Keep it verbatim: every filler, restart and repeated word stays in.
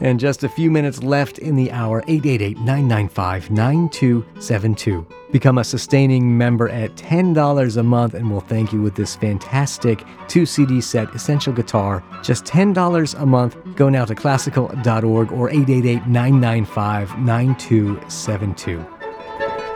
And just a few minutes left in the hour, eight eight eight, nine nine five, nine two seven two. Become a sustaining member at ten dollars a month, and we'll thank you with this fantastic two C D set, Essential Guitar. Just ten dollars a month. Go now to classical dot org or eight eight eight, nine nine five, nine two seven two.